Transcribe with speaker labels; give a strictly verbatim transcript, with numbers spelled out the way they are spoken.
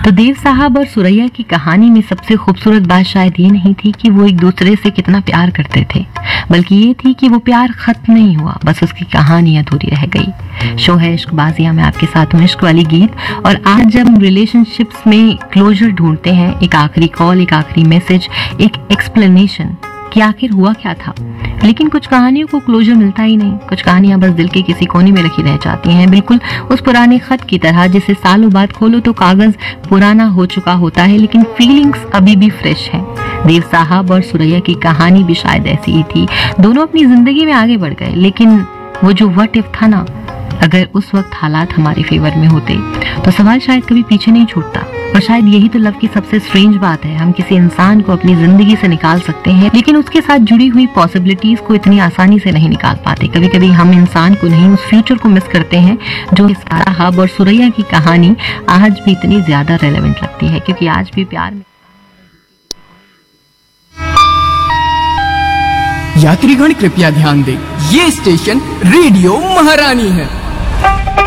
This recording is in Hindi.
Speaker 1: तो देव साहब और सुरैया की कहानी में सबसे खूबसूरत बात शायद ये नहीं थी कि वो एक दूसरे से कितना प्यार करते थे, बल्कि ये थी कि वो प्यार खत्म नहीं हुआ, बस उसकी कहानी अधूरी रह गई। शो है इश्कबाजियां, मैं आपके साथ हूं, इश्क वाली गीत। और आज जब हम रिलेशनशिप्स में क्लोजर ढूंढते हैं, एक आखिरी कॉल, एक आखिरी मैसेज, एक एक्सप्लेनेशन कि आखिर हुआ क्या था, लेकिन कुछ कहानियों को क्लोजर मिलता ही नहीं। कुछ कहानियां बस दिल के किसी कोने में रखी रह जाती हैं, बिल्कुल उस पुराने खत की तरह जिसे सालों बाद खोलो तो कागज पुराना हो चुका होता है, लेकिन फीलिंग्स अभी भी फ्रेश है। देव साहब और सुरैया की कहानी भी शायद ऐसी ही थी। दोनों अपनी जिंदगी में आगे बढ़ गए, लेकिन वो जो व्हाट इफ था ना, अगर उस वक्त हालात हमारे फेवर में होते तो सवाल शायद कभी पीछे नहीं छूटता। और शायद यही तो लव की सबसे स्ट्रेंज बात है, हम किसी इंसान को अपनी जिंदगी से निकाल सकते हैं, लेकिन उसके साथ जुड़ी हुई पॉसिबिलिटीज को इतनी आसानी से नहीं निकाल पाते। कभी कभी हम इंसान को नहीं, उस फ्यूचर को मिस करते हैं। जो साहब और सुरैया की कहानी आज भी इतनी ज्यादा रेलेवेंट लगती है, क्योंकि आज भी प्यार में।
Speaker 2: यात्रीगण कृपया ध्यान दें, ये स्टेशन रेडियो महारानी है।